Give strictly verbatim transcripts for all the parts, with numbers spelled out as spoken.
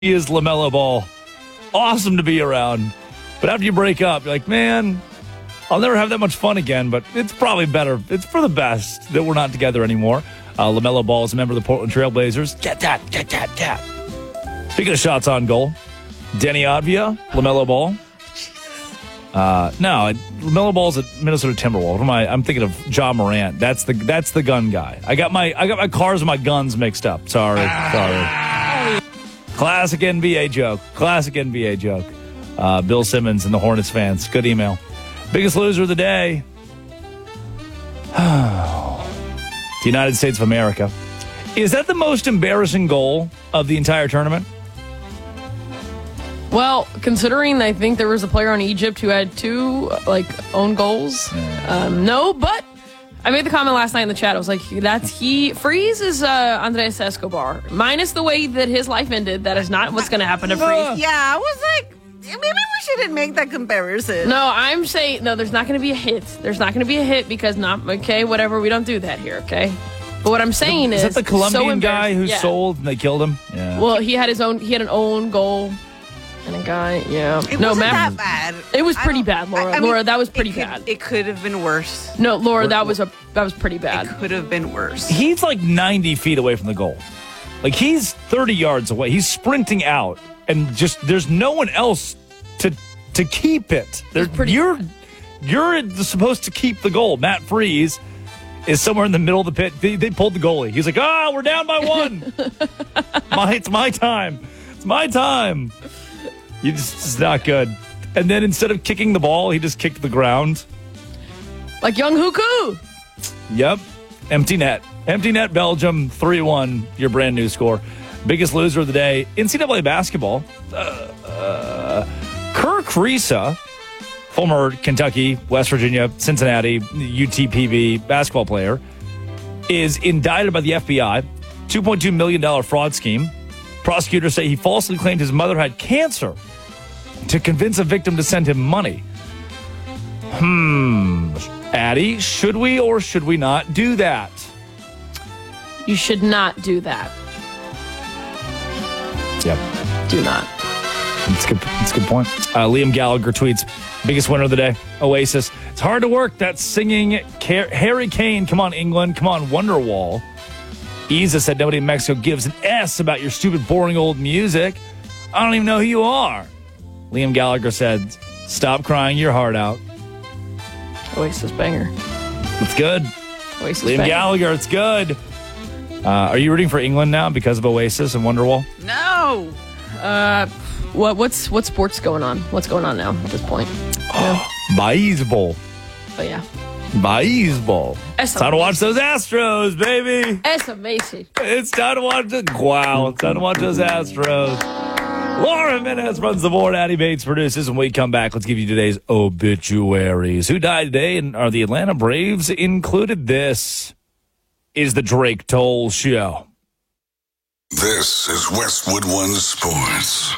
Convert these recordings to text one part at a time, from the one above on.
He is LaMelo Ball. Awesome to be around. But after you break up, you're like, man, I'll never have that much fun again, but it's probably better. It's for the best that we're not together anymore. Uh, LaMelo Ball is a member of the Portland Trail Blazers. Get that, get that, get. Speaking of shots on goal, Denny Advia, LaMelo Ball. Uh, no, LaMelo Ball's a Minnesota Timberwolves. What am I? I'm thinking of Ja Morant. That's the that's the gun guy. I got my I got my cars and my guns mixed up. Sorry, sorry. Classic N B A joke. Classic N B A joke. Uh, Bill Simmons and the Hornets fans. Good email. Biggest loser of the day. The United States of America. Is that the most embarrassing goal of the entire tournament? Well, considering I think there was a player on Egypt who had two, like, own goals. Um, no, but I made the comment last night in the chat. I was like, that's he. Freeze is uh, Andres Escobar. Minus the way that his life ended, that is not what's going to happen to Freeze. Yeah, I was like, maybe we shouldn't make that comparison. No, I'm saying, no, there's not going to be a hit. There's not going to be a hit because, not, okay, whatever, we don't do that here, okay? But what I'm saying is... Is that the Colombian so guy who yeah. sold and they killed him? Yeah. Well, he had his own, he had an own goal. And a guy, yeah. It no, wasn't Matt, that bad. It was pretty bad, Laura. I, I Laura, mean, that was pretty it could, bad. It could have been worse. No, Laura, that was a that was pretty bad. It could have been worse. He's like ninety feet away from the goal. Like, he's thirty yards away. He's sprinting out, and just there's no one else to to keep it. There, pretty you're bad. you're supposed to keep the goal. Matt Freeze is somewhere in the middle of the pit. They, they pulled the goalie. He's like, ah, we're down by one. my, it's my time. It's my time. You just, it's not good. And then instead of kicking the ball, he just kicked the ground. Like Young Huku. Yep. Empty net. Empty net, Belgium, three one, your brand new score. Biggest loser of the day, N C double A basketball. Uh, uh, Kirk Risa, former Kentucky, West Virginia, Cincinnati, U T P B basketball player, is indicted by the F B I. two point two million dollars fraud scheme. Prosecutors say he falsely claimed his mother had cancer to convince a victim to send him money. Hmm. Addie, should we or should we not do that? You should not do that. Yep. Do not. That's a good, that's a good point. Uh, Liam Gallagher tweets, biggest winner of the day, Oasis. It's hard to work. That's singing Car- Harry Kane. Come on, England. Come on, Wonderwall. Isa said nobody in Mexico gives an S about your stupid, boring old music. I don't even know who you are. Liam Gallagher said, stop crying your heart out. Oasis banger. It's good. Oasis Liam banger. Gallagher, it's good. Uh, are you rooting for England now because of Oasis and Wonderwall? No. Uh, what what's what sports going on? What's going on now at this point? Yeah. Baseball. Oh yeah. Baseball. It's time to watch those Astros, baby. That's amazing. It's time to watch the wow. It's time to watch those Astros. Laura Jimenez runs the board. Addie Bates produces. When we come back, let's give you today's obituaries. Who died today, and are the Atlanta Braves included? This is the Drake Toll Show. This is Westwood One Sports.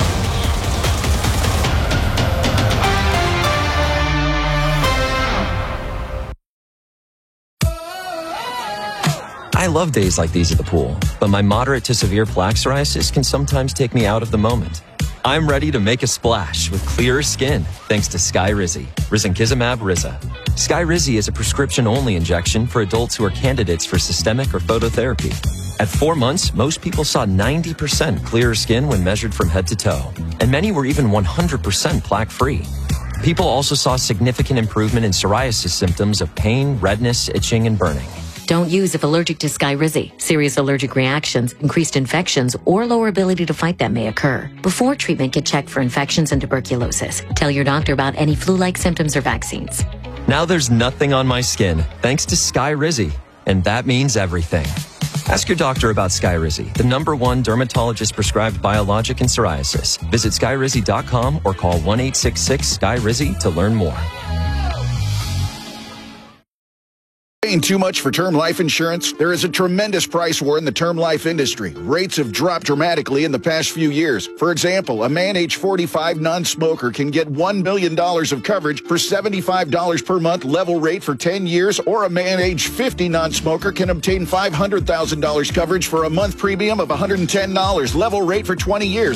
I love days like these at the pool, but my moderate to severe plaque psoriasis can sometimes take me out of the moment. I'm ready to make a splash with clearer skin thanks to Skyrizi, risankizumab Riza. Skyrizi is a prescription-only injection for adults who are candidates for systemic or phototherapy. At four months, most people saw ninety percent clearer skin when measured from head to toe, and many were even one hundred percent plaque-free. People also saw significant improvement in psoriasis symptoms of pain, redness, itching, and burning. Don't use if allergic to Skyrizi. Serious allergic reactions, increased infections, or lower ability to fight them may occur. Before treatment, get checked for infections and tuberculosis. Tell your doctor about any flu-like symptoms or vaccines. Now there's nothing on my skin thanks to Skyrizi, and that means everything. Ask your doctor about Skyrizi, the number one dermatologist-prescribed biologic in psoriasis. Visit skyrizi dot com or call one eight six six, S K Y R I Z I to learn more. Paying too much for term life insurance? There is a tremendous price war in the term life industry. Rates have dropped dramatically in the past few years. For example, a man age forty-five non-smoker can get one million dollars of coverage for seventy-five dollars per month level rate for ten years, or a man age fifty non-smoker can obtain five hundred thousand dollars coverage for a month premium of one hundred ten dollars level rate for twenty years.